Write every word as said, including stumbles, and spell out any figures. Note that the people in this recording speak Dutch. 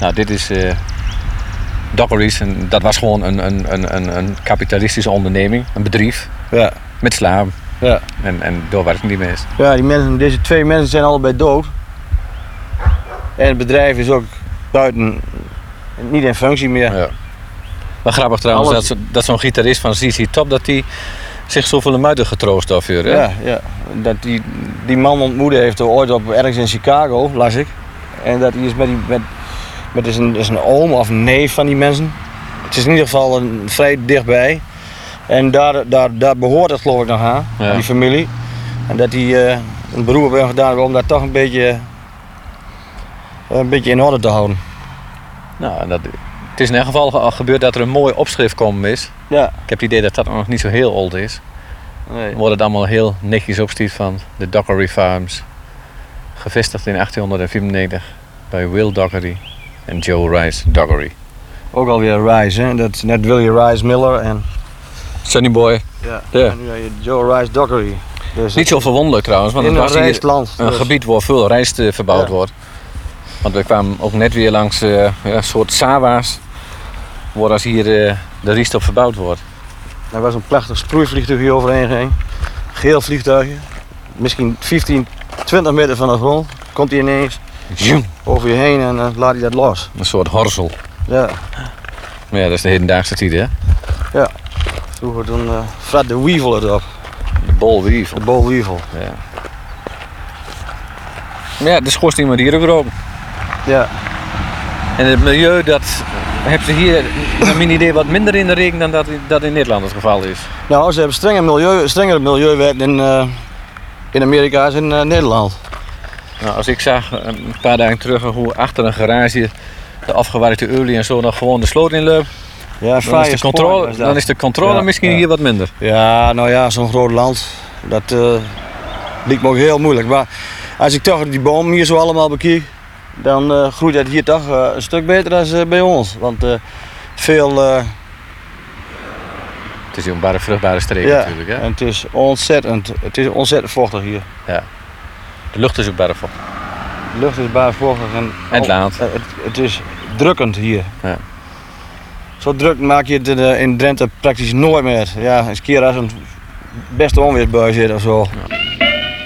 Nou, dit is uh, Dockery's en dat was gewoon een, een, een, een kapitalistische onderneming, een bedrijf. Ja. Met slaven. Ja. En, en door werken die mensen. Ja, die mensen, deze twee mensen zijn allebei dood. En het bedrijf is ook buiten, niet in functie meer. Ja. Maar grappig trouwens, Alles... dat, dat zo'n gitarist van Z Z Top, dat die zich zoveel muiden getroost afvuurt. Ja, ja. Dat die, die man ontmoeten heeft ooit op, ergens in Chicago, las ik. En dat hij is met, die, met, met is een, is een oom of een neef van die mensen. Het is in ieder geval een, vrij dichtbij. En daar, daar, daar behoort het geloof ik nog aan, ja. Die familie. En dat hij uh, een beroep op heeft gedaan om dat toch een beetje, uh, een beetje in orde te houden. Nou, dat, het is in ieder geval al gebeurd dat er een mooi opschrift komen is. Ja. Ik heb het idee dat dat nog niet zo heel oud is. Nee. Dan wordt het allemaal heel netjes opgestuurd van de Dockery Farms. Gevestigd in achttienhonderdvierennegentig bij Will Dockery en Joe Rice Dockery. Ook alweer Rice, hè? Dat is net Willie Rice Miller en... Sonny Boy. Ja, ja. En nu heb je Joe Rice Dockery. Dus niet zo verwonderlijk trouwens, want het was hier land, een dus. gebied waar veel rijst uh, verbouwd ja. wordt. Want we kwamen ook net weer langs uh, ja, een soort Sawa's, waar als hier uh, de rijst op verbouwd wordt. Er was een prachtig sproeivliegtuig hier overheen ging. Geel vliegtuigje. Misschien vijftien, twintig meter van de grond. Komt hij ineens Zoom. over je heen en dan uh, laat hij dat los. Een soort horsel. Ja. Maar ja, dat is de hedendaagse tijd, hè? Ja. Vroeger toen uh, Fred de Weevil erop. De Boll Weevil. De Boll Weevil. Ja. Maar ja, de schoorsteen wordt hier ook roken. Ja. En het milieu, dat hebben ze hier naar mijn idee wat minder in de regen dan dat, dat in Nederland het geval is. Nou, ze hebben strenger milieu, strengere milieuwet in, uh, in Amerika als in uh, Nederland. Nou, als ik zag een paar dagen terug hoe achter een garage de afgewerkte olie en zo nog gewoon de sloot inloopt. Ja, dan, is de controle, is dan is de controle ja, misschien ja. hier wat minder. Ja, nou ja, zo'n groot land, dat uh, lijkt me ook heel moeilijk. Maar als ik toch die boom hier zo allemaal bekijk, dan uh, groeit het hier toch uh, een stuk beter dan uh, bij ons. Want uh, veel... Uh... Het is een bare vruchtbare streek ja, natuurlijk. Hè? En het is ontzettend, het is ontzettend vochtig hier. Ja. De lucht is ook bare vochtig. De lucht is bare vochtig. En, en het land. Het, het is drukkend hier. Ja. Zo druk maak je het in Drenthe praktisch nooit meer. Ja, eens een keer als een beste onweersbui zit of zo. Ja.